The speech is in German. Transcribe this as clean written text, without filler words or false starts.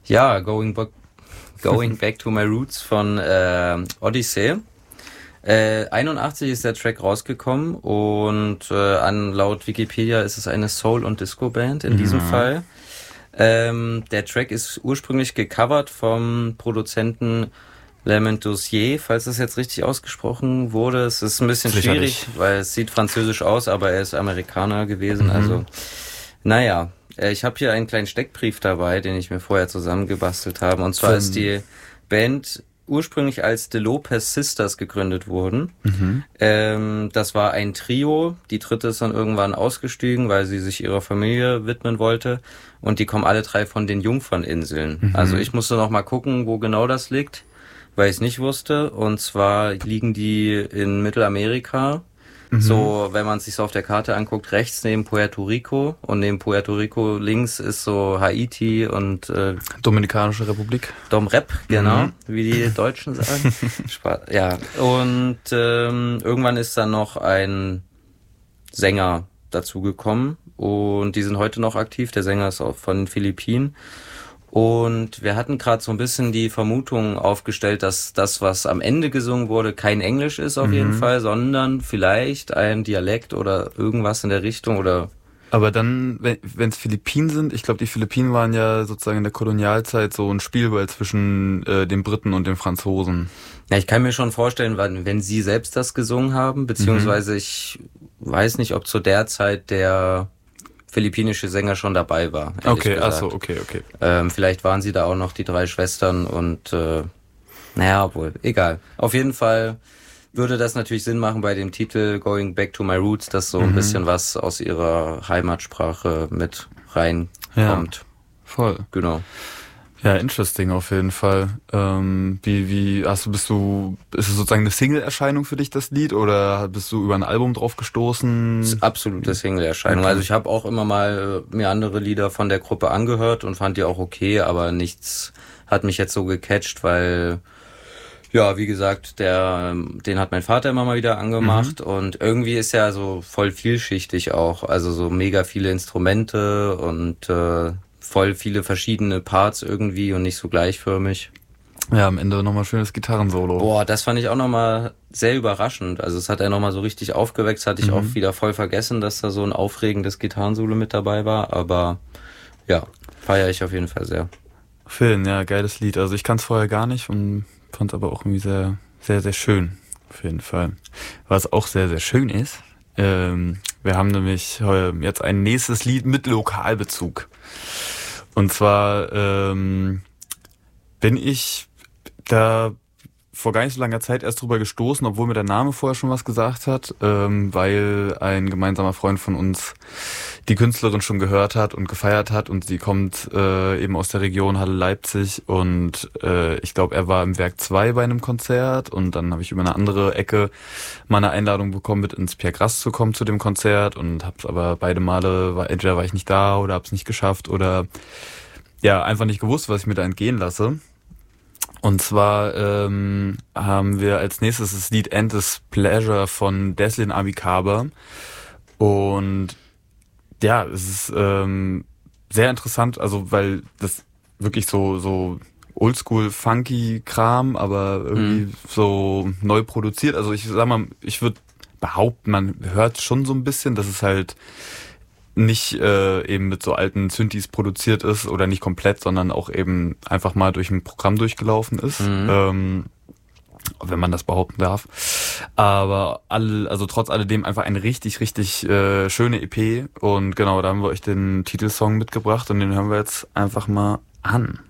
Ja, Going Back to My Roots von Odyssey. 81 ist der Track rausgekommen und laut Wikipedia ist es eine Soul- und Disco-Band in diesem Fall. Der Track ist ursprünglich gecovert vom Produzenten Lamont Dossier, falls das jetzt richtig ausgesprochen wurde. Es ist ein bisschen schwierig, weil es sieht französisch aus, aber er ist Amerikaner gewesen. Also, naja, ich habe hier einen kleinen Steckbrief dabei, den ich mir vorher zusammengebastelt habe. Und zwar ist die Band ursprünglich als The Lopez Sisters gegründet worden. Das war ein Trio. Die dritte ist dann irgendwann ausgestiegen, weil sie sich ihrer Familie widmen wollte. Und die kommen alle drei von den Jungferninseln. Also ich musste noch mal gucken, wo genau das liegt, weil ich es nicht wusste. Und zwar liegen die in Mittelamerika. So, wenn man es sich so auf der Karte anguckt, rechts neben Puerto Rico und neben Puerto Rico links ist so Haiti und Dominikanische Republik. Domrep, genau, wie die Deutschen sagen. Ja, und irgendwann ist dann noch ein Sänger dazugekommen und die sind heute noch aktiv. Der Sänger ist auch von den Philippinen. Und wir hatten gerade so ein bisschen die Vermutung aufgestellt, dass das, was am Ende gesungen wurde, kein Englisch ist auf jeden Fall, sondern vielleicht ein Dialekt oder irgendwas in der Richtung oder... Aber dann, wenn es Philippinen sind, ich glaube, die Philippinen waren ja sozusagen in der Kolonialzeit so ein Spielball zwischen den Briten und den Franzosen. Ja, ich kann mir schon vorstellen, wenn sie selbst das gesungen haben, beziehungsweise ich weiß nicht, ob zu der Zeit der philippinische Sänger schon dabei war. Okay, achso, okay. Vielleicht waren sie da auch noch die drei Schwestern und naja, obwohl, egal. Auf jeden Fall würde das natürlich Sinn machen bei dem Titel Going Back to My Roots, dass so ein bisschen was aus ihrer Heimatsprache mit reinkommt. Ja, voll. Genau. Ja, interesting auf jeden Fall. Ist es sozusagen eine Single-Erscheinung für dich, das Lied, oder bist du über ein Album drauf gestoßen? Das ist absolute Single-Erscheinung. Okay. Also ich habe auch immer mal mir andere Lieder von der Gruppe angehört und fand die auch okay, aber nichts hat mich jetzt so gecatcht, weil, ja, wie gesagt, den hat mein Vater immer mal wieder angemacht und irgendwie ist er so voll vielschichtig auch, also so mega viele Instrumente und voll viele verschiedene Parts irgendwie und nicht so gleichförmig. Ja, am Ende nochmal schönes Gitarrensolo. Boah, das fand ich auch nochmal sehr überraschend. Also es hat er nochmal so richtig aufgeweckt. Das hatte ich auch wieder voll vergessen, dass da so ein aufregendes Gitarrensolo mit dabei war. Aber ja, feiere ich auf jeden Fall sehr. Film, ja, geiles Lied. Also ich kannte es vorher gar nicht und fand es aber auch irgendwie sehr, sehr, sehr schön. Auf jeden Fall. Was auch sehr, sehr schön ist, wir haben nämlich jetzt ein nächstes Lied mit Lokalbezug. Und zwar bin ich da vor gar nicht so langer Zeit erst drüber gestoßen, obwohl mir der Name vorher schon was gesagt hat, weil ein gemeinsamer Freund von uns die Künstlerin schon gehört hat und gefeiert hat und sie kommt eben aus der Region Halle-Leipzig und ich glaube, er war im Werk 2 bei einem Konzert und dann habe ich über eine andere Ecke mal eine Einladung bekommen, mit ins Pierre Grass zu kommen zu dem Konzert und hab's aber beide Male, entweder war ich nicht da oder hab's nicht geschafft oder ja, einfach nicht gewusst, was ich mir da entgehen lasse. Und zwar haben wir als nächstes das Lied Endless Pleasure von Deslin Abikaber. Und ja, es ist sehr interessant, also weil das wirklich so oldschool funky Kram, aber irgendwie so neu produziert. Also ich sag mal, ich würde behaupten, man hört schon so ein bisschen, dass es halt nicht eben mit so alten Synthes produziert ist oder nicht komplett, sondern auch eben einfach mal durch ein Programm durchgelaufen ist, wenn man das behaupten darf. Aber trotz alledem einfach eine richtig, richtig schöne EP und genau, da haben wir euch den Titelsong mitgebracht und den hören wir jetzt einfach mal an.